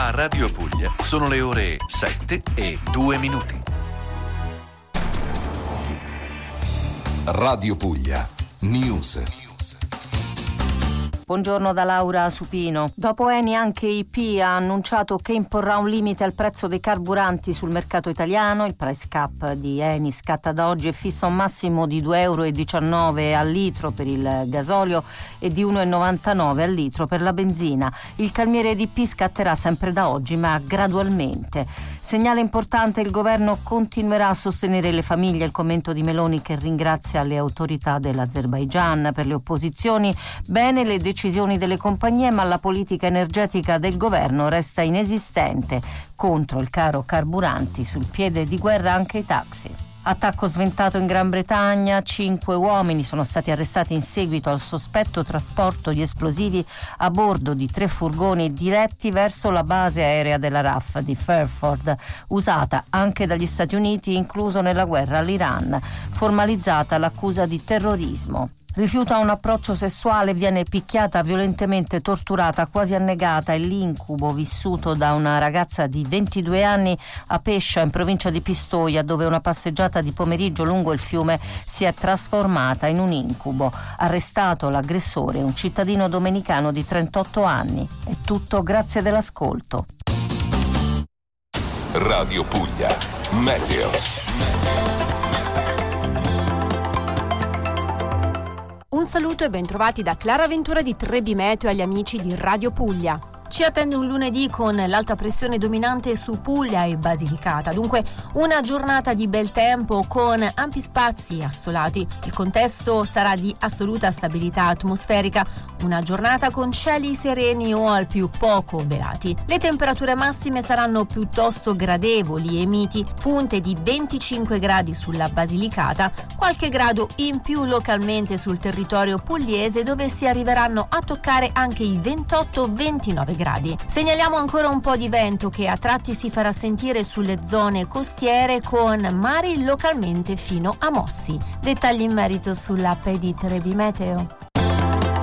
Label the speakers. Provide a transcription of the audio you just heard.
Speaker 1: A Radio Puglia sono le ore 7:02.
Speaker 2: Radio Puglia News.
Speaker 3: Buongiorno da Laura Supino. Dopo Eni anche IP ha annunciato che imporrà un limite al prezzo dei carburanti sul mercato italiano. Il price cap di Eni scatta da oggi e fissa un massimo di 2,19 euro al litro per il gasolio e di 1,99 al litro per la benzina. Il calmiere IP scatterà sempre da oggi, ma gradualmente. Segnale importante: il governo continuerà a sostenere le famiglie. Il commento di Meloni, che ringrazia le autorità dell'Azerbaigian. Per le opposizioni, bene le decisioni delle compagnie, ma la politica energetica del governo resta inesistente. Contro il caro carburanti, sul piede di guerra anche i taxi. Attacco sventato in Gran Bretagna, 5 uomini sono stati arrestati in seguito al sospetto trasporto di esplosivi a bordo di 3 furgoni diretti verso la base aerea della RAF di Fairford, usata anche dagli Stati Uniti, incluso nella guerra all'Iran. Formalizzata l'accusa di terrorismo. Rifiuta un approccio sessuale, viene picchiata, violentemente torturata, quasi annegata. È l'incubo vissuto da una ragazza di 22 anni a Pescia, in provincia di Pistoia, dove una passeggiata di pomeriggio lungo il fiume si è trasformata in un incubo. Arrestato l'aggressore, un cittadino domenicano di 38 anni. È tutto, grazie dell'ascolto.
Speaker 2: Radio Puglia Meteo.
Speaker 4: Un saluto e bentrovati da Clara Ventura di Trebi Meteo agli amici di Radio Puglia. Ci attende un lunedì con l'alta pressione dominante su Puglia e Basilicata, dunque una giornata di bel tempo con ampi spazi assolati. Il contesto sarà di assoluta stabilità atmosferica, una giornata con cieli sereni o al più poco velati. Le temperature massime saranno piuttosto gradevoli e miti, punte di 25 gradi sulla Basilicata, qualche grado in più localmente sul territorio pugliese, dove si arriveranno a toccare anche i 28-29 gradi. Segnaliamo ancora un po' di vento che a tratti si farà sentire sulle zone costiere, con mari localmente fino a mossi. Dettagli in merito sull'app di Trebi Meteo.